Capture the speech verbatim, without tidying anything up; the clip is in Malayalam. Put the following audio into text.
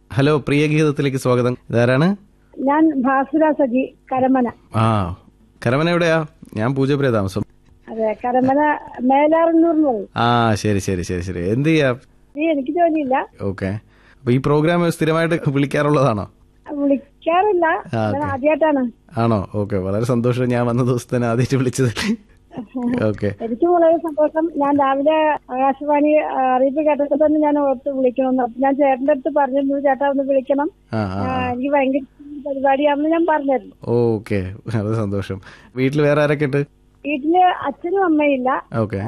ഹലോ, പ്രിയ ഗീതത്തിലേക്ക് സ്വാഗതം. ഇതാരാണ്? ഞാൻ ഭാസുര സജി, കരമന. ആ, കരമന എവിടെയാ? ഞാൻ പൂജപ്പുര താമസം. അതെ, കരമന മേലാറന്നൂർ. ആ, ശരി ശരി ശരി ശരി. എന്ത് ചെയ്യാ? എനിക്ക് ജോലിയില്ല. ഓക്കെ. അപ്പൊ ഈ പ്രോഗ്രാം സ്ഥിരമായിട്ട് വിളിക്കാറുള്ളതാണോ? വിളിക്കാറില്ല, ആദ്യമായിട്ടാണ്. ആണോ? ഓക്കെ, വളരെ സന്തോഷം. ഞാൻ വന്ന ദിവസം തന്നെ ആദ്യമായിട്ട് വിളിച്ചത്. ഓക്കെ, എനിക്ക് വളരെ സന്തോഷം. ഞാൻ രാവിലെ ആകാശവാണി അറിയിപ്പ് കേട്ടപ്പോൾ തന്നെ ഞാൻ ഓർത്ത് വിളിക്കണമെന്ന്. അപ്പൊ ഞാൻ ചേട്ടന്റെ അടുത്ത് പറഞ്ഞിരുന്നു, ചേട്ടാ ഒന്ന് വിളിക്കണം, എനിക്ക് ഭയങ്കര പരിപാടിയാണെന്ന് ഞാൻ പറഞ്ഞിരുന്നു. ഓക്കെ, വളരെ സന്തോഷം. വീട്ടിൽ വേറെ ആരൊക്കെ ഉണ്ട്? വീട്ടില് അച്ഛനും അമ്മയില്ല. ഓക്കെ.